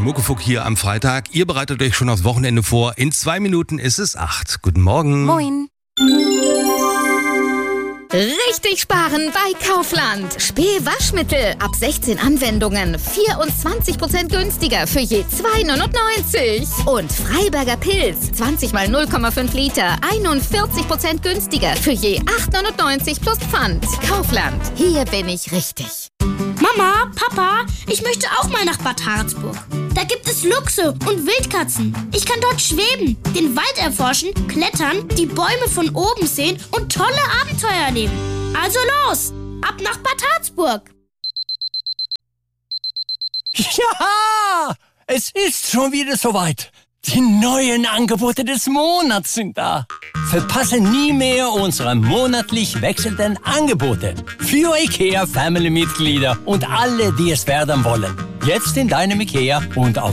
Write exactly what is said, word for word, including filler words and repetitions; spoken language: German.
Muckefuck hier am Freitag. Ihr bereitet euch schon aufs Wochenende vor. In zwei Minuten ist es acht. Guten Morgen. Moin. Richtig sparen bei Kaufland. Spee-Waschmittel ab sechzehn Anwendungen. vierundzwanzig Prozent günstiger für je zwei neunundneunzig. Und Freiberger Pilz. zwanzig mal null Komma fünf Liter. einundvierzig Prozent günstiger für je acht neunundneunzig plus Pfand. Kaufland. Hier bin ich richtig. Mama, Papa, ich möchte auch mal nach Bad Harzburg. Da gibt es Luchse und Wildkatzen. Ich kann dort schweben, den Wald erforschen, klettern, die Bäume von oben sehen und tolle Abenteuer erleben. Also los, ab nach Bad Harzburg. Ja, es ist schon wieder soweit. Die neuen Angebote des Monats sind da. Verpasse nie mehr unsere monatlich wechselnden Angebote für IKEA Family-Mitglieder und alle, die es werden wollen. Jetzt in deinem IKEA und auf